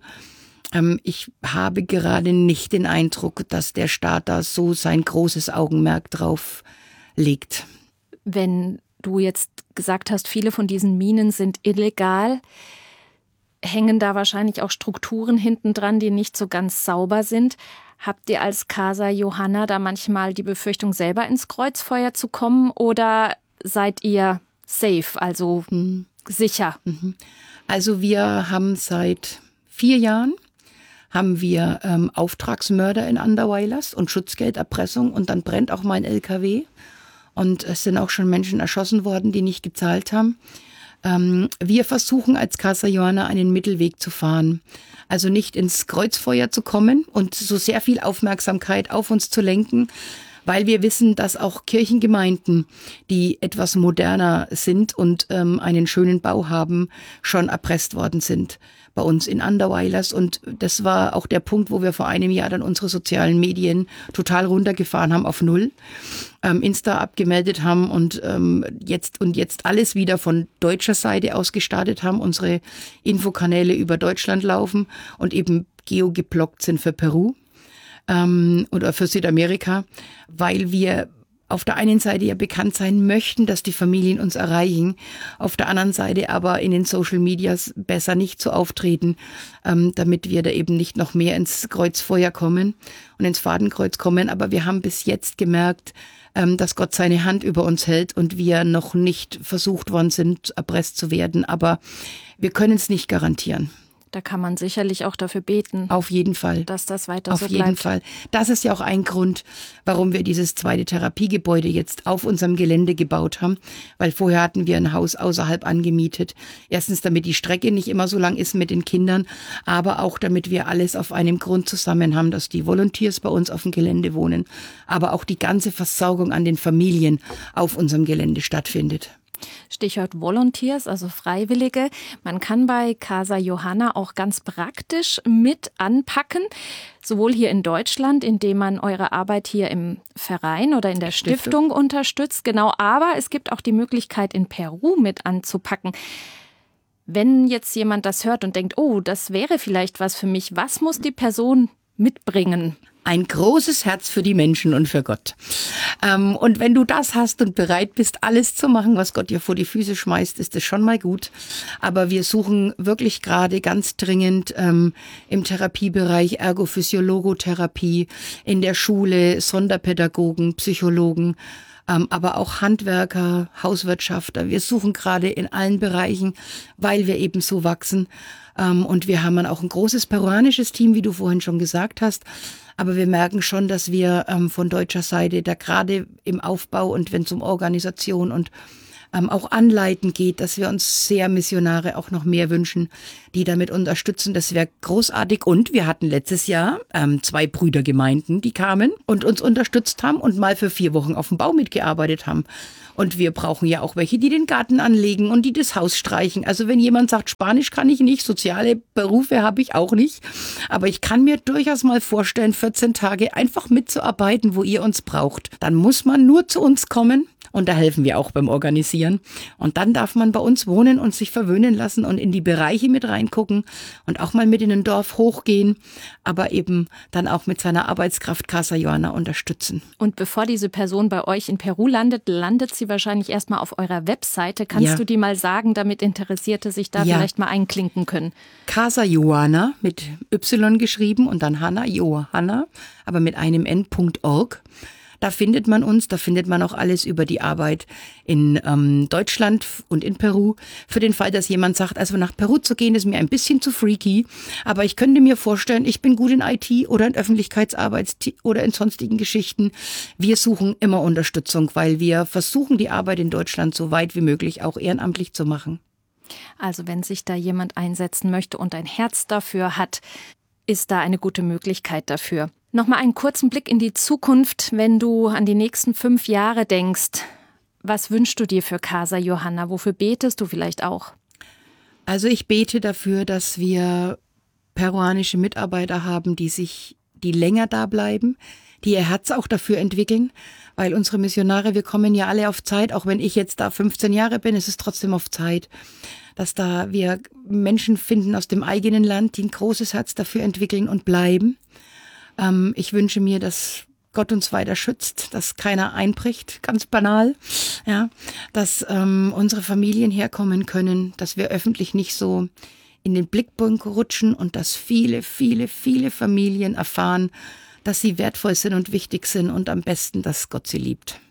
[SPEAKER 4] Ich habe gerade nicht den Eindruck, dass der Staat da so sein großes Augenmerk drauf legt.
[SPEAKER 3] Wenn du jetzt gesagt hast, viele von diesen Minen sind illegal, hängen da wahrscheinlich auch Strukturen hinten dran, die nicht so ganz sauber sind. Habt ihr als Casa Johanna da manchmal die Befürchtung, selber ins Kreuzfeuer zu kommen oder seid ihr safe, also sicher?
[SPEAKER 4] Also wir haben seit 4 Jahren Auftragsmörder in Anderweilers und Schutzgelderpressung und dann brennt auch mal ein LKW und es sind auch schon Menschen erschossen worden, die nicht gezahlt haben. Wir versuchen als Casa Johanna einen Mittelweg zu fahren. Also nicht ins Kreuzfeuer zu kommen und so sehr viel Aufmerksamkeit auf uns zu lenken, weil wir wissen, dass auch Kirchengemeinden, die etwas moderner sind und einen schönen Bau haben, schon erpresst worden sind bei uns in Anderweilers. Und das war auch der Punkt, wo wir vor einem Jahr dann unsere sozialen Medien total runtergefahren haben auf 0, Insta abgemeldet haben und jetzt alles wieder von deutscher Seite aus gestartet haben, unsere Infokanäle über Deutschland laufen und eben geogeblockt sind für Peru oder für Südamerika, weil wir auf der einen Seite ja bekannt sein möchten, dass die Familien uns erreichen, auf der anderen Seite aber in den Social Medias besser nicht so auftreten, damit wir da eben nicht noch mehr ins Kreuzfeuer kommen und ins Fadenkreuz kommen. Aber wir haben bis jetzt gemerkt, dass Gott seine Hand über uns hält und wir noch nicht versucht worden sind, erpresst zu werden. Aber wir können es nicht garantieren.
[SPEAKER 3] Da kann man sicherlich auch dafür beten.
[SPEAKER 4] Auf jeden Fall.
[SPEAKER 3] Dass das weiter so bleibt.
[SPEAKER 4] Auf jeden Fall. Das ist ja auch ein Grund, warum wir dieses 2. Therapiegebäude jetzt auf unserem Gelände gebaut haben. Weil vorher hatten wir ein Haus außerhalb angemietet. Erstens, damit die Strecke nicht immer so lang ist mit den Kindern, aber auch damit wir alles auf einem Grund zusammen haben, dass die Volunteers bei uns auf dem Gelände wohnen, aber auch die ganze Versorgung an den Familien auf unserem Gelände stattfindet.
[SPEAKER 3] Stichwort Volunteers, also Freiwillige. Man kann bei Casa Johanna auch ganz praktisch mit anpacken, sowohl hier in Deutschland, indem man eure Arbeit hier im Verein oder in der Stiftung unterstützt. Genau, aber es gibt auch die Möglichkeit, in Peru mit anzupacken. Wenn jetzt jemand das hört und denkt, oh, das wäre vielleicht was für mich, was muss die Person mitbringen?
[SPEAKER 4] Ein großes Herz für die Menschen und für Gott. Und wenn du das hast und bereit bist, alles zu machen, was Gott dir vor die Füße schmeißt, ist das schon mal gut. Aber wir suchen wirklich gerade ganz dringend im Therapiebereich Ergophysiologotherapie, in der Schule Sonderpädagogen, Psychologen, aber auch Handwerker, Hauswirtschafter. Wir suchen gerade in allen Bereichen, weil wir eben so wachsen. Und wir haben dann auch ein großes peruanisches Team, wie du vorhin schon gesagt hast. Aber wir merken schon, dass wir von deutscher Seite da gerade im Aufbau und wenn es um Organisation und auch Anleiten geht, dass wir uns sehr Missionare auch noch mehr wünschen, die damit unterstützen. Das wäre großartig. Und wir hatten letztes Jahr 2 Brüdergemeinden, die kamen und uns unterstützt haben und mal für 4 Wochen auf dem Bau mitgearbeitet haben. Und wir brauchen ja auch welche, die den Garten anlegen und die das Haus streichen. Also wenn jemand sagt, Spanisch kann ich nicht, soziale Berufe habe ich auch nicht. Aber ich kann mir durchaus mal vorstellen, 14 Tage einfach mitzuarbeiten, wo ihr uns braucht. Dann muss man nur zu uns kommen. Und da helfen wir auch beim Organisieren. Und dann darf man bei uns wohnen und sich verwöhnen lassen und in die Bereiche mit reingucken und auch mal mit in ein Dorf hochgehen, aber eben dann auch mit seiner Arbeitskraft Casa Johanna unterstützen.
[SPEAKER 3] Und bevor diese Person bei euch in Peru landet, landet sie wahrscheinlich erstmal auf eurer Webseite. Kannst du die mal sagen, damit Interessierte sich da vielleicht mal einklinken können? Casa
[SPEAKER 4] Johanna mit Y geschrieben und dann Hanna, Johanna, aber mit einem N.org. Da findet man uns, da findet man auch alles über die Arbeit in Deutschland und in Peru. Für den Fall, dass jemand sagt, also nach Peru zu gehen, ist mir ein bisschen zu freaky. Aber ich könnte mir vorstellen, ich bin gut in IT oder in Öffentlichkeitsarbeit oder in sonstigen Geschichten. Wir suchen immer Unterstützung, weil wir versuchen, die Arbeit in Deutschland so weit wie möglich auch ehrenamtlich zu machen.
[SPEAKER 3] Also wenn sich da jemand einsetzen möchte und ein Herz dafür hat, ist da eine gute Möglichkeit dafür. Nochmal einen kurzen Blick in die Zukunft, wenn du an die nächsten 5 Jahre denkst. Was wünschst du dir für Casa Johanna? Wofür betest du vielleicht auch?
[SPEAKER 4] Also ich bete dafür, dass wir peruanische Mitarbeiter haben, die länger da bleiben, die ihr Herz auch dafür entwickeln, weil unsere Missionare, wir kommen ja alle auf Zeit, auch wenn ich jetzt da 15 Jahre bin, ist es trotzdem auf Zeit, dass da wir Menschen finden aus dem eigenen Land, die ein großes Herz dafür entwickeln und bleiben. Ich wünsche mir, dass Gott uns weiter schützt, dass keiner einbricht, ganz banal, ja, dass unsere Familien herkommen können, dass wir öffentlich nicht so in den Blickpunkt rutschen und dass viele, viele, viele Familien erfahren, dass sie wertvoll sind und wichtig sind und am besten, dass Gott sie liebt.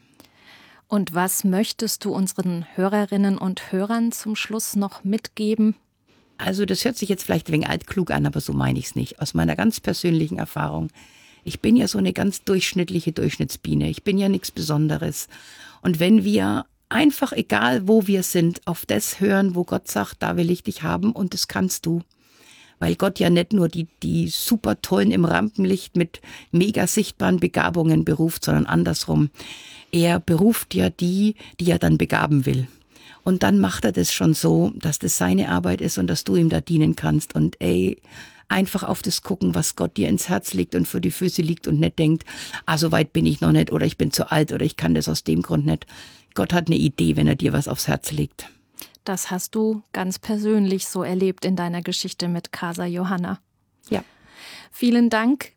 [SPEAKER 3] Und was möchtest du unseren Hörerinnen und Hörern zum Schluss noch mitgeben?
[SPEAKER 4] Also das hört sich jetzt vielleicht ein wenig altklug an, aber so meine ich es nicht. Aus meiner ganz persönlichen Erfahrung. Ich bin ja so eine ganz durchschnittliche Durchschnittsbiene. Ich bin ja nichts Besonderes. Und wenn wir einfach, egal wo wir sind, auf das hören, wo Gott sagt, da will ich dich haben und das kannst du. Weil Gott ja nicht nur die super tollen im Rampenlicht mit mega sichtbaren Begabungen beruft, sondern andersrum. Er beruft ja die er dann begaben will. Und dann macht er das schon so, dass das seine Arbeit ist und dass du ihm da dienen kannst. Und einfach auf das gucken, was Gott dir ins Herz legt und für die Füße liegt und nicht denkt, so weit bin ich noch nicht oder ich bin zu alt oder ich kann das aus dem Grund nicht. Gott hat eine Idee, wenn er dir was aufs Herz legt.
[SPEAKER 3] Das hast du ganz persönlich so erlebt in deiner Geschichte mit Casa Johanna.
[SPEAKER 4] Ja.
[SPEAKER 3] Vielen Dank,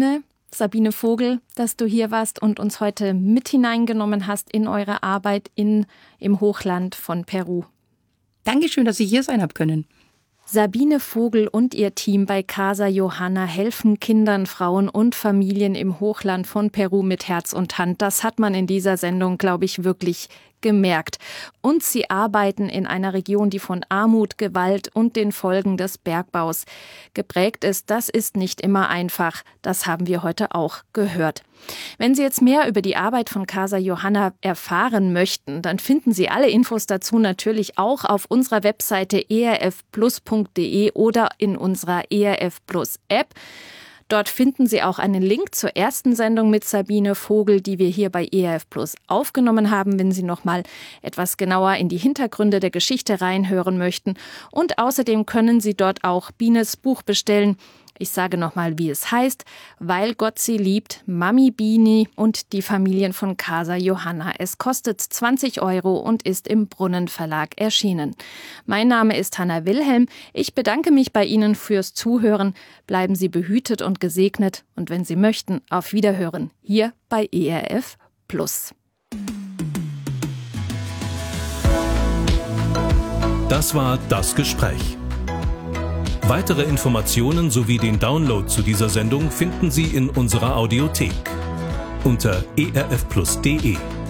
[SPEAKER 3] Sabine Vogel, dass du hier warst und uns heute mit hineingenommen hast in eure Arbeit im Hochland von Peru.
[SPEAKER 4] Dankeschön, dass ich hier sein habe können.
[SPEAKER 3] Sabine Vogel und ihr Team bei Casa Johanna helfen Kindern, Frauen und Familien im Hochland von Peru mit Herz und Hand. Das hat man in dieser Sendung, glaube ich, wirklich gemerkt. Und sie arbeiten in einer Region, die von Armut, Gewalt und den Folgen des Bergbaus geprägt ist. Das ist nicht immer einfach. Das haben wir heute auch gehört. Wenn Sie jetzt mehr über die Arbeit von Casa Johanna erfahren möchten, dann finden Sie alle Infos dazu natürlich auch auf unserer Webseite erfplus.de oder in unserer ERF Plus App. Dort finden Sie auch einen Link zur ersten Sendung mit Sabine Vogel, die wir hier bei ERF Plus aufgenommen haben, wenn Sie noch mal etwas genauer in die Hintergründe der Geschichte reinhören möchten. Und außerdem können Sie dort auch Bines Buch bestellen. Ich sage nochmal, wie es heißt: Weil Gott sie liebt, Mami Bini und die Familien von Casa Johanna. Es kostet 20 € und ist im Brunnen Verlag erschienen. Mein Name ist Hanna Wilhelm. Ich bedanke mich bei Ihnen fürs Zuhören. Bleiben Sie behütet und gesegnet und wenn Sie möchten, auf Wiederhören hier bei ERF Plus.
[SPEAKER 1] Das war das Gespräch. Weitere Informationen sowie den Download zu dieser Sendung finden Sie in unserer Audiothek unter erfplus.de.